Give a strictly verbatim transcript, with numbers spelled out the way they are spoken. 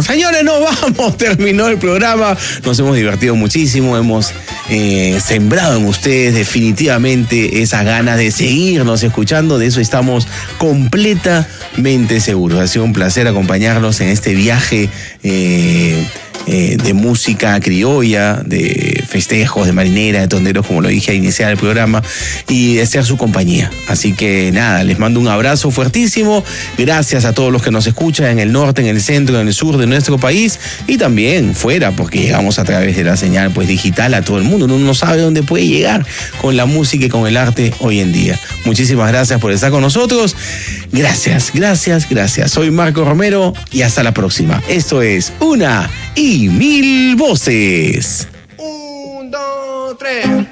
Señores, nos vamos. Terminó el programa. Nos hemos divertido muchísimo. Hemos eh, sembrado en ustedes definitivamente esas ganas de seguirnos escuchando. De eso estamos completamente seguros. Ha sido un placer acompañarlos en este viaje eh, eh, de música criolla, de festejos, de marinera, de tonderos, como lo dije al iniciar el programa, y de ser su compañía. Así que nada, les mando un abrazo fuertísimo. Gracias a todos los que nos escuchan en el norte, en el centro, en el sur de nuestro país y también fuera, porque llegamos a través de la señal pues digital a todo el mundo. Uno no sabe dónde puede llegar con la música y con el arte hoy en día. Muchísimas gracias por estar con nosotros. Gracias, gracias, gracias. Soy Marco Romero y hasta la próxima. Esto es Una y Mil Voces. Un, dos, tres.